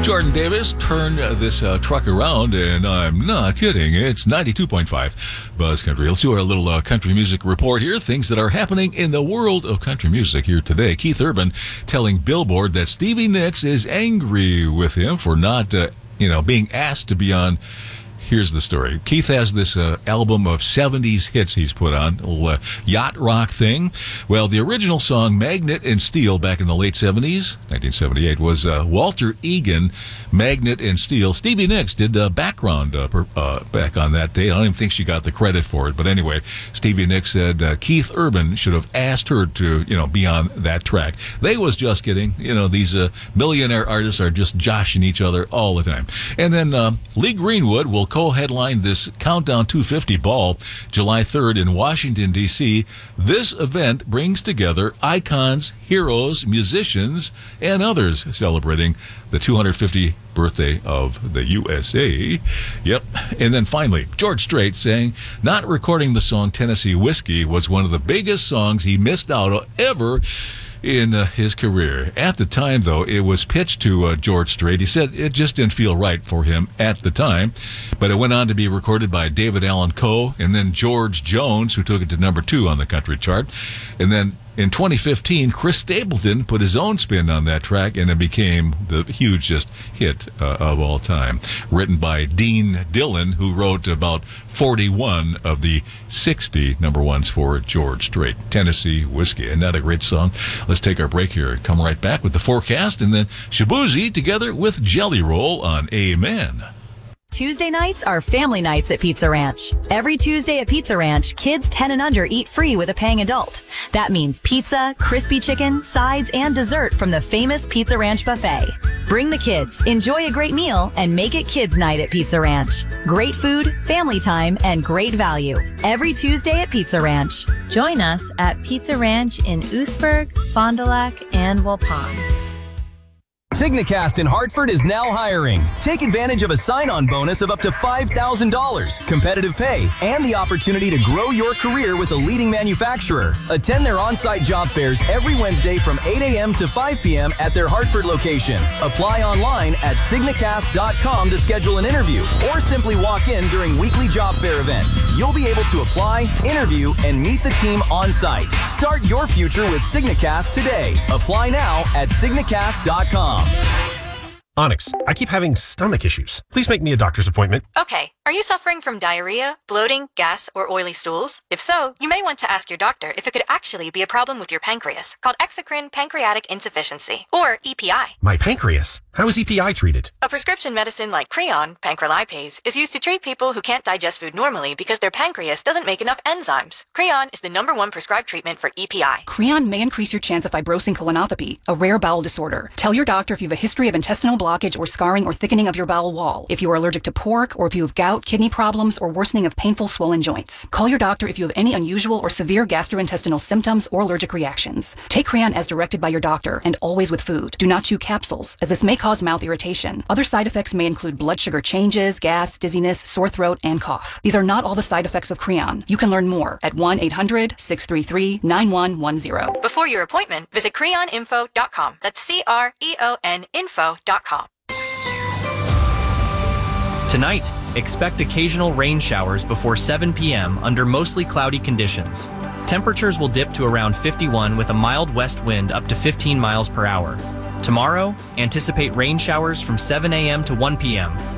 Jordan Davis, turn this truck around, and I'm not kidding. It's 92.5 Buzz Country. Let's do our little country music report here. Things that are happening in the world of country music here today. Keith Urban telling Billboard that Stevie Nicks is angry with him for not, being asked to be on. Here's the story. Keith has this album of 70s hits he's put on, a little yacht rock thing. Well, the original song, Magnet and Steel, back in the late 70s, 1978, was Walter Egan, Magnet and Steel. Stevie Nicks did background back on that day. I don't even think she got the credit for it. But anyway, Stevie Nicks said Keith Urban should have asked her to, be on that track. They was just kidding. These millionaire artists are just joshing each other all the time. And then Lee Greenwood will co-headline this Countdown 250 ball July 3rd in Washington, D.C. This event brings together icons, heroes, musicians, and others celebrating the 250th birthday of the USA. Yep. And then finally, George Strait saying not recording the song Tennessee Whiskey was one of the biggest songs he missed out on ever in his career. At the time, though, it was pitched to George Strait. He said it just didn't feel right for him at the time, but it went on to be recorded by David Allan Coe and then George Jones, who took it to number 2 on the country chart. And then in 2015, Chris Stapleton put his own spin on that track, and it became the hugest hit of all time. Written by Dean Dillon, who wrote about 41 of the 60 number ones for George Strait. Tennessee Whiskey. Isn't that a great song? Let's take our break here. Come right back with the forecast, and then Shabuzi together with Jelly Roll on Amen. Tuesday nights are family nights at Pizza Ranch. Every Tuesday at Pizza Ranch, kids 10 and under eat free with a paying adult. That means pizza, crispy chicken, sides, and dessert from the famous Pizza Ranch buffet. Bring the kids, enjoy a great meal, and make it kids' night at Pizza Ranch. Great food, family time, and great value. Every Tuesday at Pizza Ranch. Join us at Pizza Ranch in Oostburg, Fond du Lac, and Waupun. Signacast in Hartford is now hiring. Take advantage of a sign-on bonus of up to $5,000, competitive pay, and the opportunity to grow your career with a leading manufacturer. Attend their on-site job fairs every Wednesday from 8 a.m. to 5 p.m. at their Hartford location. Apply online at signacast.com to schedule an interview, or simply walk in during weekly job fair events. You'll be able to apply, interview, and meet the team on-site. Start your future with Signacast today. Apply now at signacast.com. Onyx, I keep having stomach issues. Please make me a doctor's appointment. Okay, are you suffering from diarrhea, bloating, gas, or oily stools? If so, you may want to ask your doctor if it could actually be a problem with your pancreas, called exocrine pancreatic insufficiency, or EPI. My pancreas? How is EPI treated? A prescription medicine like Creon, pancrelipase, is used to treat people who can't digest food normally because their pancreas doesn't make enough enzymes. Creon is the #1 prescribed treatment for EPI. Creon may increase your chance of fibrosing colonopathy, a rare bowel disorder. Tell your doctor if you have a history of intestinal blockage or scarring or thickening of your bowel wall, if you are allergic to pork, or if you have gout, kidney problems, or worsening of painful swollen joints. Call your doctor if you have any unusual or severe gastrointestinal symptoms or allergic reactions. Take Creon as directed by your doctor, and always with food. Do not chew capsules, as this may cause mouth irritation. Other side effects may include blood sugar changes, gas, dizziness, sore throat, and cough. These are not all the side effects of Creon. You can learn more at 1-800-633-9110. Before your appointment, visit creoninfo.com. That's CREON info.com. Tonight, expect occasional rain showers before 7 p.m. under mostly cloudy conditions. Temperatures will dip to around 51 with a mild west wind up to 15 miles per hour. Tomorrow, anticipate rain showers from 7 a.m. to 1 p.m.